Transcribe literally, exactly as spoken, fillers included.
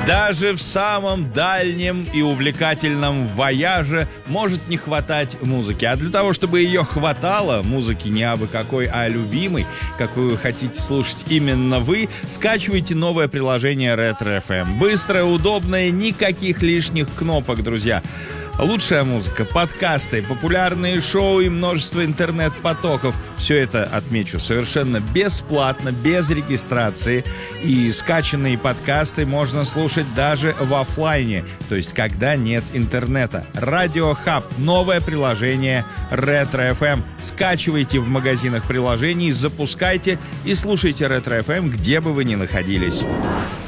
Даже в самом дальнем и увлекательном вояже может не хватать музыки. А для того, чтобы ее хватало, музыки не абы какой, а любимой, какую вы хотите слушать именно вы, скачивайте новое приложение Ретро эф эм. Быстрое, удобное, никаких лишних кнопок, друзья. Лучшая музыка, подкасты, популярные шоу и множество интернет-потоков. Все это, отмечу, совершенно бесплатно, без регистрации. И скачанные подкасты можно слушать даже в офлайне, то есть когда нет интернета. Радио Хаб, новое приложение Ретро эф эм. Скачивайте в магазинах приложений, запускайте и слушайте Ретро эф эм, где бы вы ни находились.